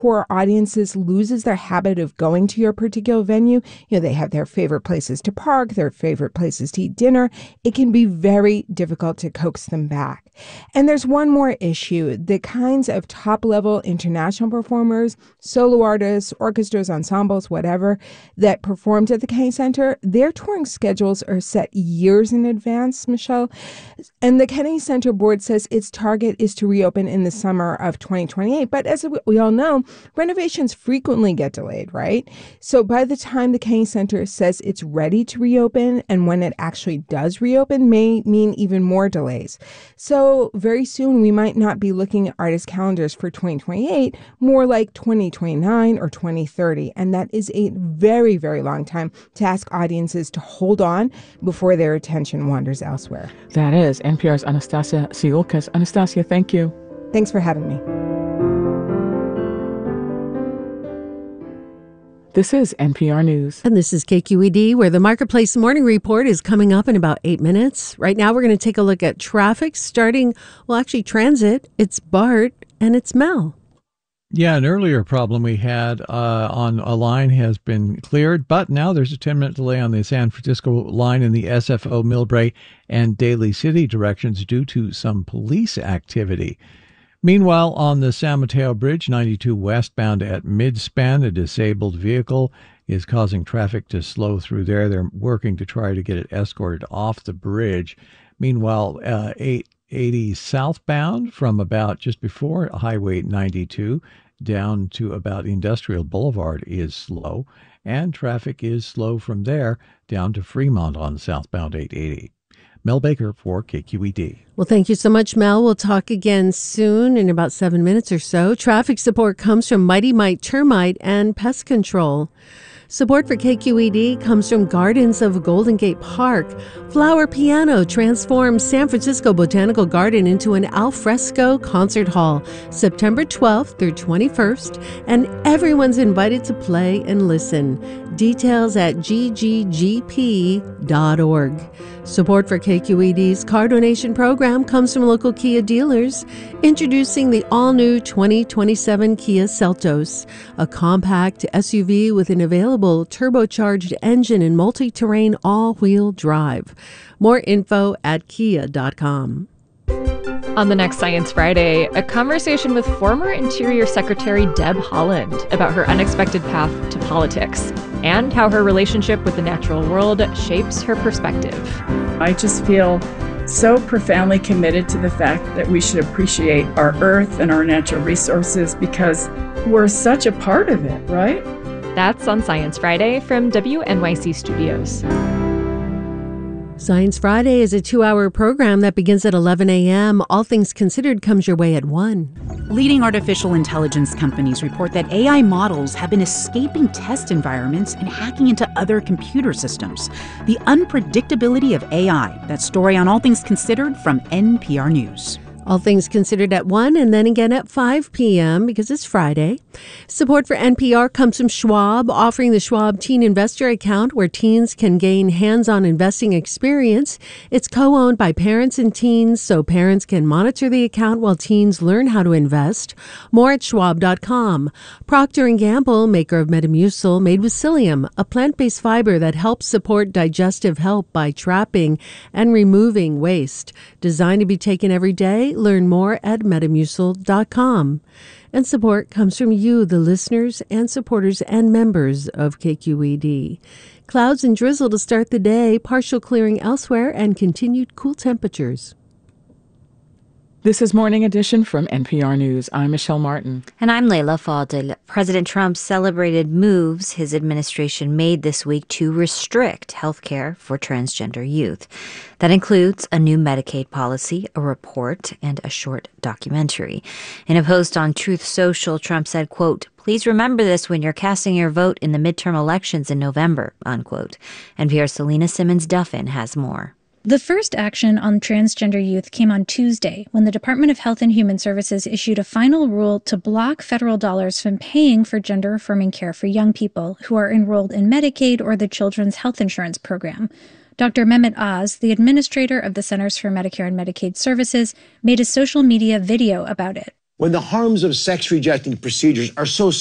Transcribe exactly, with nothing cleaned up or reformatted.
core audiences loses their habit of going to your particular venue, you know, they have their favorite places to park, their favorite places to eat dinner, it can be very difficult to coax them back. And there's one more issue. The kinds of top-level international performers, solo artists, orchestras, ensembles, whatever, that performed at the Kennedy Center, their touring schedules are set years in advance, Michelle. And the Kennedy Center board says its target is to reopen in the summer of twenty twenty-eight. But as we all know, renovations frequently get delayed, right? So by the time the Kennedy Center says it's ready to reopen, and when it actually does reopen may mean even more delays. So very soon we might not be looking at artist calendars for twenty twenty-eight, more like twenty twenty-nine or twenty thirty. And that is a very, very long time to ask audiences to hold on before their attention wanders elsewhere. That is N P R's Anastasia Siolkas. Anastasia, thank you. Thanks for having me. This is N P R News. And this is K Q E D, where the Marketplace Morning Report is coming up in about eight minutes. Right now, we're going to take a look at traffic, starting, well, actually, transit. It's Bart and it's Mel. Yeah, an earlier problem we had uh, on a line has been cleared, but now there's a ten-minute delay on the San Francisco line in the S F O, Millbrae, and Daly City directions due to some police activity. Meanwhile, on the San Mateo Bridge, ninety-two westbound at Midspan, a disabled vehicle is causing traffic to slow through there. They're working to try to get it escorted off the bridge. Meanwhile, uh, eight eighty southbound from about just before Highway ninety-two down to about Industrial Boulevard is slow, and traffic is slow from there down to Fremont on southbound eight eighty. Mel Baker for K Q E D. Well, thank you so much, Mel. We'll talk again soon in about seven minutes or so. Traffic support comes from Mighty Mite Termite and Pest Control. Support for K Q E D comes from Gardens of Golden Gate Park. Flower Piano transforms San Francisco Botanical Garden into an al fresco concert hall, September twelfth through twenty-first, and everyone's invited to play and listen. Details at g g g p dot org. Support for K Q E D's car donation program comes from local Kia dealers, introducing the all-new twenty twenty-seven Kia Seltos, a compact S U V with an available turbocharged engine and multi-terrain all-wheel drive. More info at kia dot com. On the next Science Friday, a conversation with former Interior Secretary Deb Haaland about her unexpected path to politics and how her relationship with the natural world shapes her perspective. I just feel so profoundly committed to the fact that we should appreciate our earth and our natural resources because we're such a part of it, right? That's on Science Friday from W N Y C Studios. Science Friday is a two-hour program that begins at eleven a.m. All Things Considered comes your way at one. Leading artificial intelligence companies report that A I models have been escaping test environments and hacking into other computer systems. The unpredictability of A I. That story on All Things Considered from N P R News. All Things Considered at one and then again at five p.m. because it's Friday. Support for N P R comes from Schwab, offering the Schwab Teen Investor Account where teens can gain hands-on investing experience. It's co-owned by parents and teens, so parents can monitor the account while teens learn how to invest. More at schwab dot com. Procter and Gamble, maker of Metamucil, made with psyllium, a plant-based fiber that helps support digestive health by trapping and removing waste. Designed to be taken every day. Learn more at metamucil dot com. And support comes from you, the listeners and supporters and members of K Q E D. Clouds and drizzle to start the day, partial clearing elsewhere, and continued cool temperatures. This is Morning Edition from N P R News. I'm Michelle Martin. And I'm Leila Fadel. President Trump celebrated moves his administration made this week to restrict health care for transgender youth. That includes a new Medicaid policy, a report, and a short documentary. In a post on Truth Social, Trump said, quote, "Please remember this when you're casting your vote in the midterm elections in November," unquote. N P R's Selena Simmons-Duffin has more. The first action on transgender youth came on Tuesday when the Department of Health and Human Services issued a final rule to block federal dollars from paying for gender-affirming care for young people who are enrolled in Medicaid or the Children's Health Insurance Program. Doctor Mehmet Oz, the administrator of the Centers for Medicare and Medicaid Services, made a social media video about it. when the harms of sex rejecting procedures are so